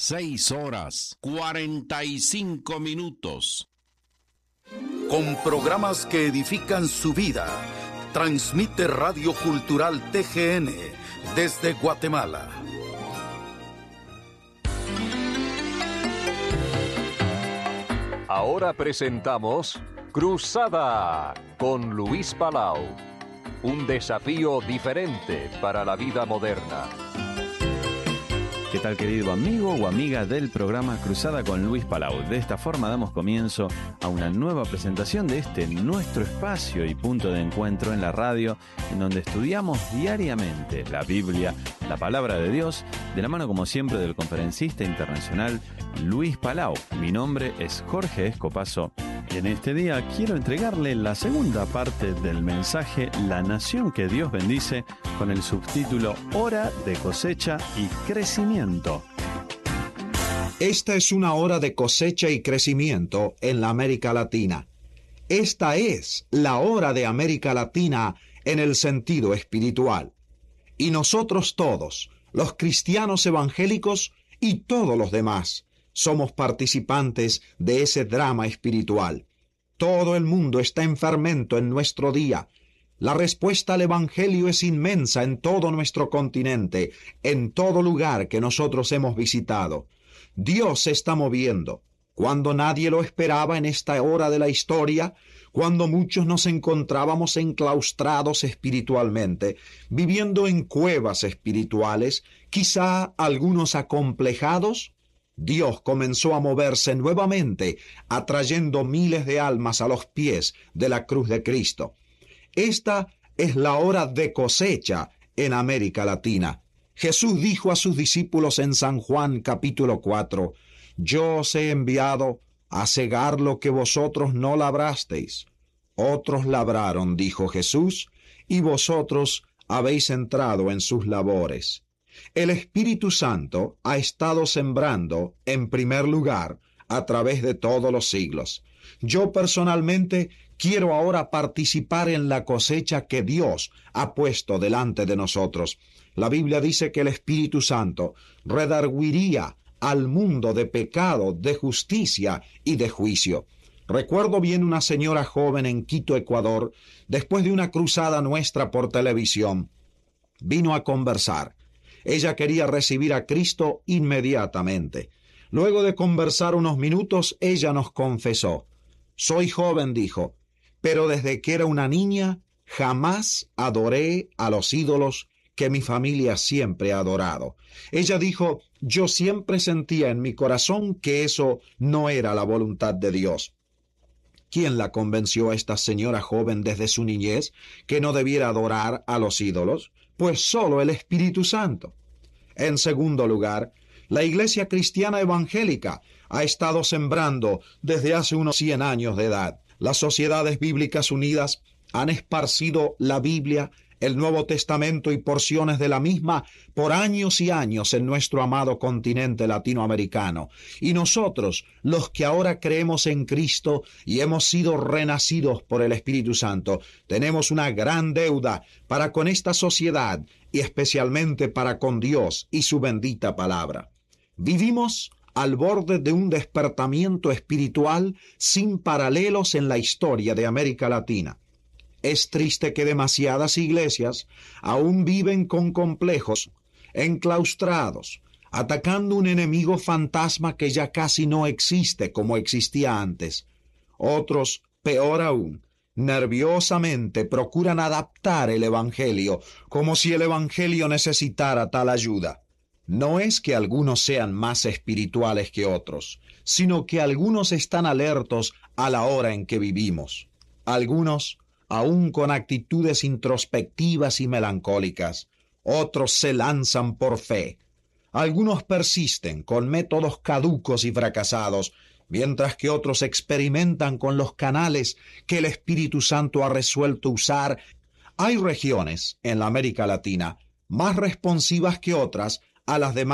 6:45. Con programas que edifican su vida, transmite Radio Cultural TGN desde Guatemala. Ahora presentamos Cruzada con Luis Palau. Un desafío diferente para la vida moderna. ¿Qué tal, querido amigo o amiga del programa Cruzada con Luis Palau? De esta forma damos comienzo a una nueva presentación de nuestro espacio y punto de encuentro en la radio, en donde estudiamos diariamente la Biblia, la palabra de Dios, de la mano como siempre del conferencista internacional Luis Palau. Mi nombre es Jorge Escopazo y en este día quiero entregarle la segunda parte del mensaje La Nación que Dios Bendice, con el subtítulo Hora de cosecha y crecimiento. Esta es una hora de cosecha y crecimiento en la América Latina. Esta es la hora de América Latina en el sentido espiritual. Y nosotros todos, los cristianos evangélicos y todos los demás, somos participantes de ese drama espiritual. Todo el mundo está en fermento en nuestro día. La respuesta al Evangelio es inmensa en todo nuestro continente, en todo lugar que nosotros hemos visitado. Dios se está moviendo. Cuando nadie lo esperaba en esta hora de la historia, cuando muchos nos encontrábamos enclaustrados espiritualmente, viviendo en cuevas espirituales, quizá algunos acomplejados, Dios comenzó a moverse nuevamente, atrayendo miles de almas a los pies de la cruz de Cristo. Esta es la hora de cosecha en América Latina. Jesús dijo a sus discípulos en San Juan capítulo 4, «Yo os he enviado a segar lo que vosotros no labrasteis. Otros labraron», dijo Jesús, «y vosotros habéis entrado en sus labores». El Espíritu Santo ha estado sembrando, en primer lugar, a través de todos los siglos. Yo personalmente quiero ahora participar en la cosecha que Dios ha puesto delante de nosotros. La Biblia dice que el Espíritu Santo redarguiría al mundo de pecado, de justicia y de juicio. Recuerdo bien una señora joven en Quito, Ecuador, después de una cruzada nuestra por televisión. Vino a conversar. Ella quería recibir a Cristo inmediatamente. Luego de conversar unos minutos, ella nos confesó. «Soy joven», dijo, «pero desde que era una niña jamás adoré a los ídolos que mi familia siempre ha adorado». Ella dijo, «Yo siempre sentía en mi corazón que eso no era la voluntad de Dios». ¿Quién la convenció a esta señora joven desde su niñez que no debiera adorar a los ídolos? Pues solo el Espíritu Santo. En segundo lugar, la Iglesia Cristiana Evangélica ha estado sembrando desde hace unos 100 años de edad. Las Sociedades Bíblicas Unidas han esparcido la Biblia, el Nuevo Testamento y porciones de la misma por años y años en nuestro amado continente latinoamericano. Y nosotros, los que ahora creemos en Cristo y hemos sido renacidos por el Espíritu Santo, tenemos una gran deuda para con esta sociedad y especialmente para con Dios y su bendita palabra. Vivimos al borde de un despertamiento espiritual sin paralelos en la historia de América Latina. Es triste que demasiadas iglesias aún viven con complejos, enclaustrados, atacando un enemigo fantasma que ya casi no existe como existía antes. Otros, peor aún, nerviosamente procuran adaptar el Evangelio como si el Evangelio necesitara tal ayuda. No es que algunos sean más espirituales que otros, sino que algunos están alertos a la hora en que vivimos. Algunos aún con actitudes introspectivas y melancólicas. Otros se lanzan por fe. Algunos persisten con métodos caducos y fracasados, mientras que otros experimentan con los canales que el Espíritu Santo ha resuelto usar. Hay regiones en la América Latina más responsivas que otras a las demás